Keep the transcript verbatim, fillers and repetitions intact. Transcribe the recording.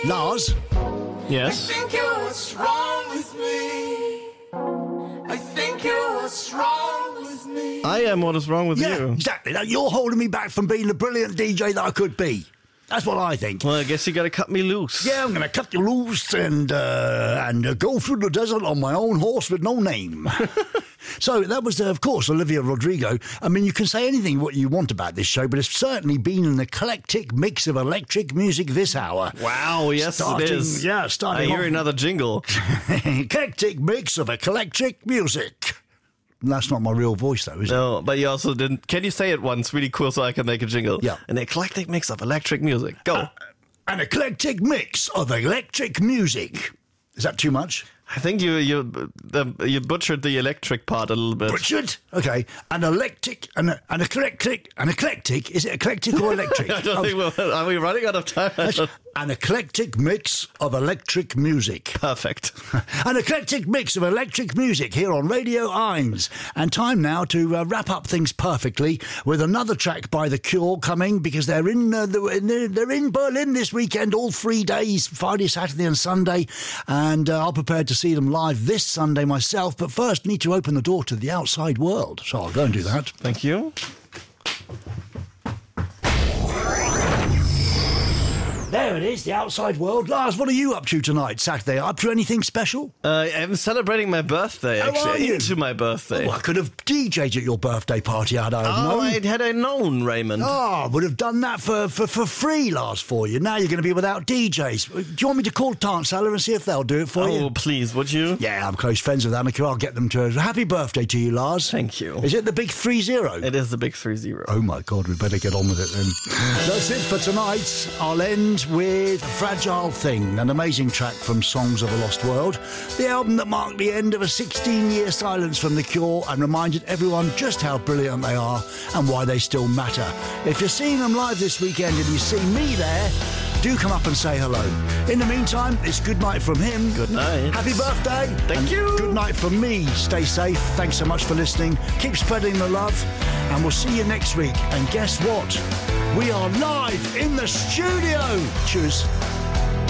Lars? Yes? I think you're what's wrong with me. I think you're what's wrong with me. I am what is wrong with Yeah, you. exactly. Now, you're holding me back from being the brilliant D J that I could be. That's what I think. Well, I guess you gotta cut me loose. Yeah, I'm going to cut you loose and uh, and uh, go through the desert on my own horse with no name. So that was, uh, of course, Olivia Rodrigo. I mean, you can say anything what you want about this show, but it's certainly been an eclectic mix of electric music this hour. Wow, yes Starting- it is. yeah, starting I hear off- another jingle. Eclectic mix of eclectic music. That's not my real voice, though, is it? No, but you also didn't... Can you say it once really cool so I can make a jingle? Yeah. An eclectic mix of electric music. Go. Uh, an eclectic mix of electric music. Is that too much? I think you you the, you butchered the electric part a little bit. Butchered? Okay. An eclectic, an, an eclectic, an eclectic, is it eclectic or electric? I don't Oh, think we're... Are we running out of time? I don't- an eclectic mix of electric music. Perfect. An eclectic mix of electric music here on Radio Eins. And time now to uh, wrap up things perfectly with another track by The Cure coming, because they're in, uh, the, they're in Berlin this weekend, all three days, Friday, Saturday and Sunday. And uh, I'm prepared to see them live this Sunday myself. But first, need to open the door to the outside world. So I'll go and do that. Thank you. There it is, the outside world. Lars, what are you up to tonight, Saturday? Up to anything special? Uh, I'm celebrating my birthday, How are actually. you? Into my birthday. Oh, I could have D J'd at your birthday party, had I have Oh, known. I had I known, Raymond. Oh, would have done that for, for, for free, Lars, for you. Now you're going to be without D Js. Do you want me to call Tansaler and see if they'll do it for Oh, you? please, would you? Yeah, I'm close friends with Annika. I'll get them to. Happy birthday to you, Lars. Thank you. Is it the big three zero? It is the big three zero. Oh my God, we better get on with it then. That's it for tonight. I'll end with Fragile Thing, an amazing track from Songs of a Lost World, the album that marked the end of a sixteen-year silence from The Cure and reminded everyone just how brilliant they are and why they still matter. If you're seeing them live this weekend and you see me there, do come up and say hello. In the meantime, it's good night from him. Good night. Happy birthday. Thank And you. Good night from me. Stay safe. Thanks so much for listening. Keep spreading the love. And we'll see you next week. And guess what? We are live in the studio. Cheers.